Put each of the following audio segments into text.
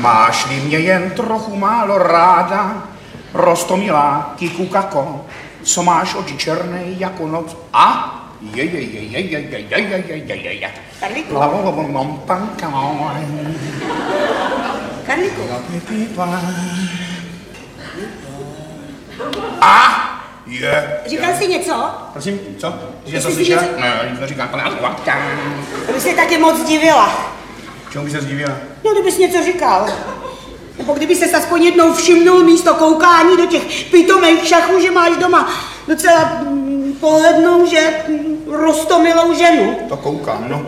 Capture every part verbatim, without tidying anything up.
Máš-li mě jen trochu málo ráda, Rostomilá, kiku kako, co máš oči černej jako noc. A? Je, je, je, je, je, je, je, je, je, je, je, je. Karlíku. Karlíku. A? Je. Říkal jsi něco? Prosím, co? Že Jsi to si slyšel? něco- Ne, nic neříkám. To by se taky moc divila. Čemu by se zdivila? No, kdybys něco říkal. Nebo kdyby se aspoň jednou všimnul místo koukání do těch pitomých šachů, že máš doma docela mm, pohlednou, že mm, roztomilou ženu. To koukám, no.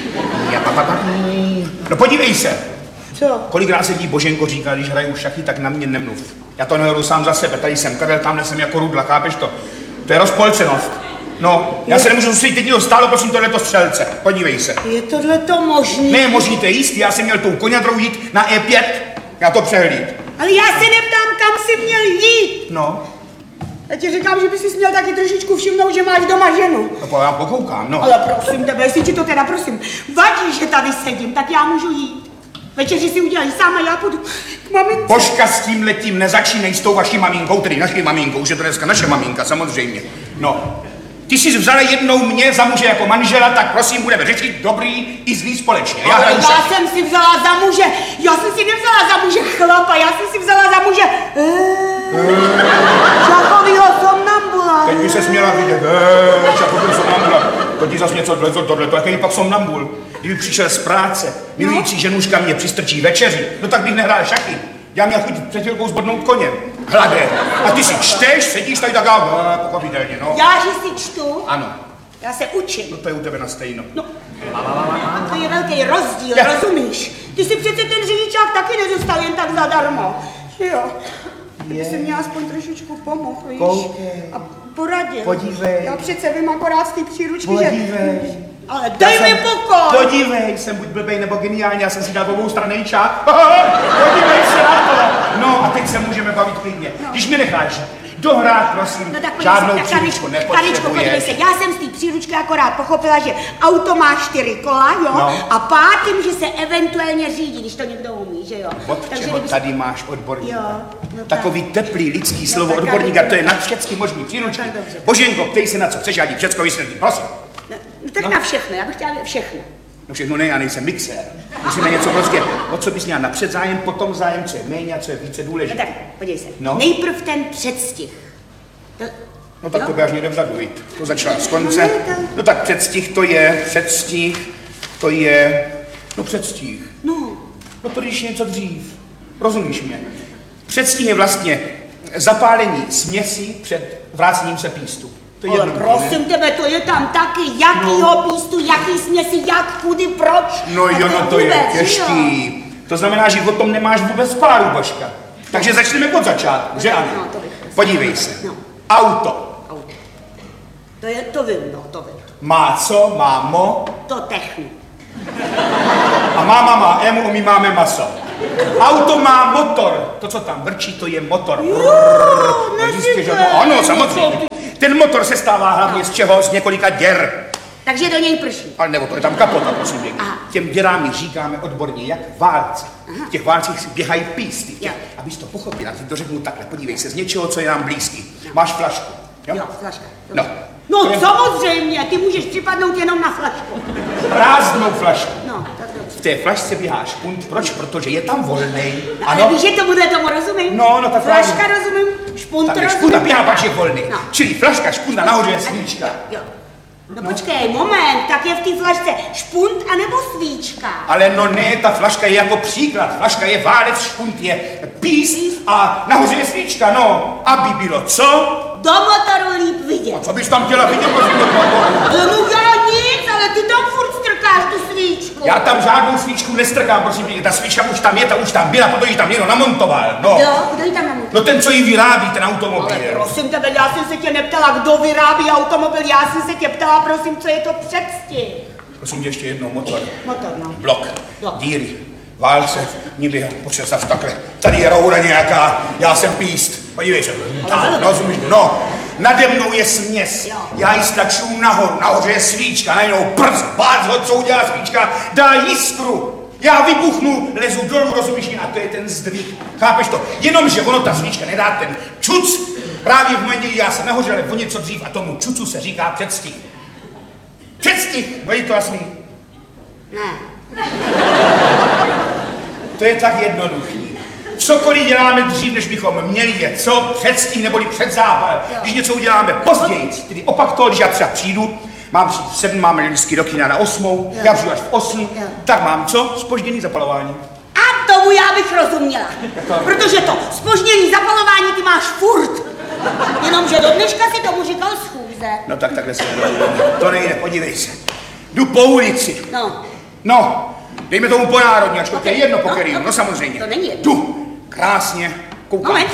No podívej se. Co? Kolikrát se ti Boženko říká, když hraju šachy, tak na mě nemluv. Já to nehodu sám za sebe, tady jsem Karel, tamhle jsem jako Rudla, chápeš to? To je rozpolcenost. No, já se nemůžu soustředit, teď mi to stálo, prosím, tohleto střelce. Podívej se. Je tohleto možný? Ne, možný, to je jistý, já jsem měl tou koňadrou jít na E pět. Já to přehlíd. Ale já se neptám, kam jsi měl jít. No. Já ti říkám, že bys si měl taky trošičku všimnout, že máš doma ženu. No, já pokoukám, no. Ale prosím tebe, jestli ti to teda prosím vadí, že tady sedím, tak já můžu jít. Večeři si udělají sám a já půjdu k mamince. Božka, s tím letím nezačínej s tou vaší maminkou, tedy naší maminkou, že to dneska naše maminka, samozřejmě. No. Ty jsi vzala jednou mě za muže jako manžela, tak prosím, budeme řešit dobrý i zlý společně. Já, Ale hraju já šachy. jsem si vzala za muže, já jsem si nevzala za muže chlapa, já jsem si vzala za muže šachovýho somnambula. Teď by se směla vidět, eee, šachový somnambula. To ti zas něco dlezlo, tohleto, jaký pak somnambul. Kdyby přišel z práce, milující ženuška mě přistrčí večeři, no tak bych nehrál šachy. Já měl chuť před chvilkou zbodnout koně, hladé. A ty si čteš, sedíš tady tak a pochopitelně, no. Já, že si čtu, Ano, já se učím. no to je u tebe na stejno. No, to je velký rozdíl, Já. rozumíš? Ty si přece ten řidičák taky nedostal jen tak zadarmo. Jo. Ty jsi mě aspoň trošičku pomohl, víš? Koukej. A poradil. Podívej. Já přece vím akorát z té příručky, Podívej. že... Ale dej mi pokoj! Podívej, jsem buď blbej nebo geniální, já jsem si dal obou stranej čák. Podívej se na to. No a teď se můžeme bavit klidně. No. Když mi necháš dohrát, prosím, No tak podívej žádnou se, tak příručku Karičko, Karičko, podívej se, nepotřebuješ. já jsem z té příručky akorát pochopila, že auto má čtyři kola, jo, No. a pátým, že se eventuálně řídí, když to někdo umí, že jo. Od čeho kdyby- tady máš odborníka? Jo, no tak. Takový teplý lidský No slovo tak, odborníka, ale- to je na všechny možný příručky. Tak dobře. Boženko, ptej se na co chceš, já ti všecko vysvětlím, prosím. No, no tak No. na všechno, já bych chtěla vědět všechno. No všechno ne, já nejsem mixér. Musíme něco prostě, o co bys měla napřed zájem, potom zájem, co je méně a co je více No důležité. tak, podívej se, No. nejprv ten předstih. To, No tak jo? to by až někde vzadu jít. To začala z konce. No, ne, to- No tak předstih to je, předstih, to je, no předstih. No, No to když něco dřív. Rozumíš mě? Předstih je vlastně zapálení směsi před vrácením se pístu. To je ale jednoduché, prosím ne? tebe, to je tam taky, jakýho pístu, jaký směsi, jak, kudy, proč. No A jo, no to je vůbec, že jo? těžký. To znamená, že o tom nemáš vůbec páru, Božka. Takže začneme od začátku, že ano? No, to bych. Podívej se. No. Auto. Auto. To je, to vím, no, to vím. Má co? Má mo. To technu. A máma má emu, my máme maso. Auto má motor. To, co tam vrčí, to je motor. Jo, No, jistě, že neříkej. no, ano, samozřejmě. Ten motor se stává hlavně z čeho? Z několika děr. Takže do něj prší. Ale nebo to je tam kapota, prosím pěkně. Aha. Těm děrám my říkáme odborně jak válci. V těch válcích si běhají písty. Jo. Abys to pochopila, ty to řeknu takhle. Podívej se, z něčeho, co je nám blízký. Máš flašku. Jo? Jo, flaška. No. No To je samozřejmě, ty můžeš připadnout jenom na flašku. prázdnou flašku. No, tak dobře. V té flašce běhá špunt. Proč? Protože je tam volnej. No, ale víš, že tomuhle tomu rozumím? No, no, tak Flaška právě. rozumím, špunt Tak rozumím. špunta běhá, pak je volný. No. Čili flaška, špunta, nahoře je svíčka. Jo. No, no počkej, moment, tak je v té flašce špunt anebo svíčka? Ale no ne, ta flaška je jako příklad. Flaška je válec, špunt je píst a nahoře je svíčka, no. Aby bylo co? Do motoru líp vidět. Co bys tam chtěla vidět? prosím tě? Ale no já nic, ale ty tam furt strkáš tu svíčku. Já tam žádnou svíčku nestrkám, prosím tě. Ta svíčka už tam je, ta už tam byla, protože ji tam někdo namontoval, no. Jo, kdo ji tam namontoval? No ten, co ji vyrábí, ten automobil. Ale prosím tebe, já jsem se tě neptala, kdo vyrábí automobil, já jsem se tě ptala, prosím, co je to předstih. Prosím tě ještě jednou, motor. Motor, no. Blok, Blok. díry, válce, niby, počet takhle. Tady je roura nějaká, já jsem píst. Podívej se. Ale- No, rozumíš? No, nade mnou je směs. Jo. Já ji stlačuju nahoru, nahoře je svíčka, najednou prc, bác ho, co udělá svíčka, dá jiskru. Já vybuchnu, lezu dolů, rozumíš, a to je ten zdvih. Chápeš to? Jenomže ono ta svíčka nedá ten čuc. Právě v momentě, kdy já jsem nahořel, ale o něco dřív a tomu čucu se říká předstih. Předstih, je to jasný? Ne. To je tak jednoduchý. Cokoliv děláme dřív, než bychom měli je, co? Předstih neboli předzápal. Když něco uděláme později, tedy opak toho, když já třeba přijdu, mám přijít v sedm, máme vždycky do kina na osmou, já přijdu až v osm, tak mám co? Zpožděný zapalování. A tomu já bych rozuměla. Protože to zpoždění zapalování ty máš furt. Jenomže do dneška si tomu říkal schůze. No tak takhle se to nejde, podívej se. Jdu po ulici. No. No, dejme tomu po národní, ačkoliv to je jedno po kterým, no samozřejmě. To není jedno. Jdu, krásně, koukám. Moment.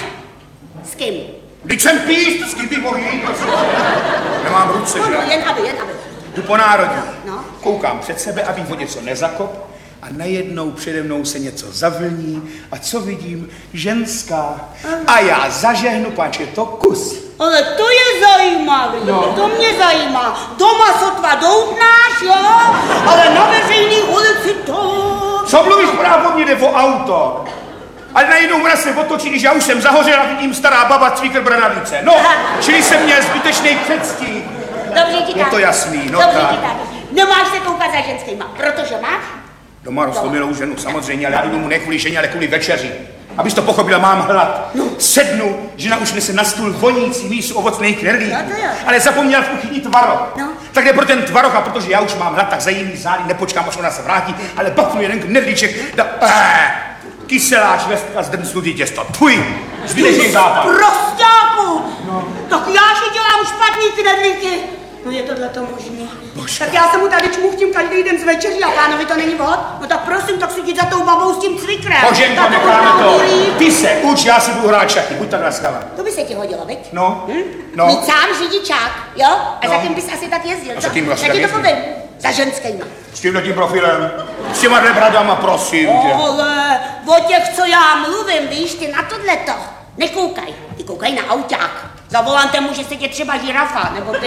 S kým? Vždyť jsem píst, s kým bych mohl jít, prosím. Nemám ruce, No, že? no, jen aby, jen aby. Jdu po národní, No. koukám před sebe, abych o něco nezakop a najednou přede mnou se něco zavlní a co vidím? Ženská. A já zažehnu, páč je to kus. Ale to je zajímavé, No. to mě zajímá. Doma sotva doutnáš, jo, ale na veřejný ulici to... Co mluvíš právě, mě jde o auto? Ale najednou ona se otočí, když já už jsem zahořel a vidím stará baba cvikr bradavice. No, čili jsem měl zbytečný předstih. Dobře ti Je tak. to jasný, no Dobře tak. ti tak. Nemáš se koukat za ženskýma, protože máš? Doma roztomilou ženu, samozřejmě, ale já jdu domů ne kvůli ženě, ale kvůli večeři. Abys to pochopila, mám hlad. No. Sednu, žena už nese na stůl vonící mísu ovocných knedlíků. No to jo. Ale zapomněla v kuchyni tvaroh. No. Tak jde pro ten tvaroh a protože já už mám hlad, tak za její zády nepočkám, až ona se vrátí, ale bafnu jeden knedlíček, da, eh, kyselá švestka z drncnutý těsto. Tvůj, zbytečný západ. Prostáku! No. Tak já si dělám špatný knedlíky. No je tohle to možný. Bože. Tak já se mu tady čmuchtím každý den z večeří a pánovi to není vhod. No tak prosím, tak si jdi za tou babou s tím cvikrem. Boženko, Tak necháme možná to. bolí. Ty se uč, já si budu hrát šachy, buď tak laskavá. To by se ti hodilo, viď? No, Hm? no. Mít sám řidičák, jo? A No. za kým bys asi tak jezdil, A co? za kým asi Já tak ti to jezdím? povím. Za ženskýma. S tímhletím profilem, s těma dvě bradama, prosím tě. Ale o těch, co já mluvím, víš, ty na tohleto nekoukaj. Ty koukaj na auták. Za volantem může sedět třeba žirafa, nebo ty.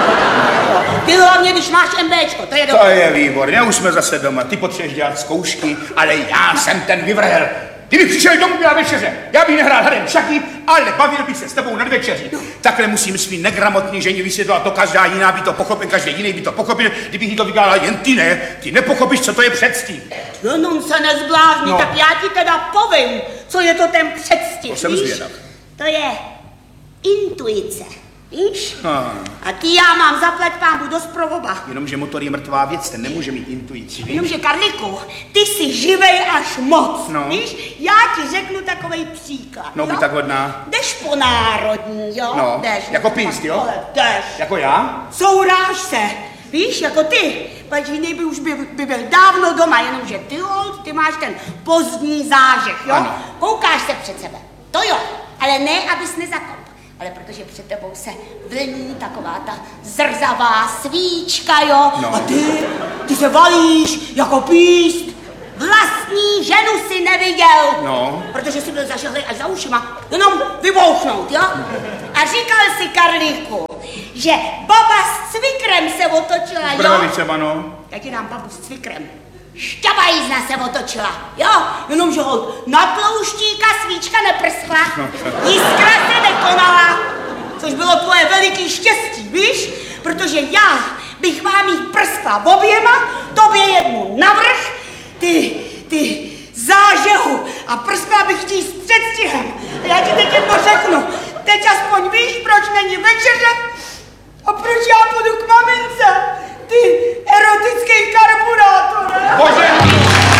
Ty hlavně, když máš MBčko, to je To dobré. je výborně, už jsme zase doma. Ty potřebuješ dělat zkoušky, ale já jsem ten vyvrhel. Kdyby přišel domů na večeře, já bych nehrál hadem šachy, ale bavil bych se s tebou nad večeří. Takhle musím svý negramotný ženě vysvětlovat, to každá jiná by to pochopil, každý jiný by to pochopil, kdybych jí to vykládal, jen ty ne, ty nepochopíš, co to je předstih. Jenom se nezblázni, No. tak já ti teda povím, co je to ten předstih, To jsem víš? zvědav. To je intuice, víš? Ah. A ty já mám zaplet pámbu dost pro oba. Jenomže motor je mrtvá věc, ten nemůže mít intuici, víš? Jenomže, Karliku, ty jsi živej až moc, No. víš? Já ti řeknu takovej příklad, No, jo? buď tak hodná. Jdeš po národní, jo? No, Jdeš. jako píst, jo? Ale jdeš. Jako já? Souráž se, víš, jako ty. Pač jiný by už by, by byl dávno doma, jenomže ty, old, ty máš ten pozdní zážeh, jo? Ano. Koukáš se před sebe, to jo, ale ne, abys nezakop. Ale protože před tebou se vlní taková ta zrzavá svíčka, jo? No. A ty, ty se valíš jako píst. Vlastní ženu si neviděl. No. Protože si byl zažehlej až za ušima. Jenom vybouchnout, jo? A říkal si, Karlíku, že baba s cvikrem se otočila, jo? Bradavicema, no. Já ti dám babu s cvikrem. Šťabajízna se otočila, jo? Jenomže hold, na tlouštíka svíčka neprskla, jiskra se nekonala, což bylo tvoje veliký štěstí, víš? Protože já bych vám jí prskla oběma, tobě jednu navrch, ty, ty zážehu a prskla bych ti s předstihem. A já ti teď jedno řeknu, teď aspoň víš, proč není večeře a proč já půjdu k mamince.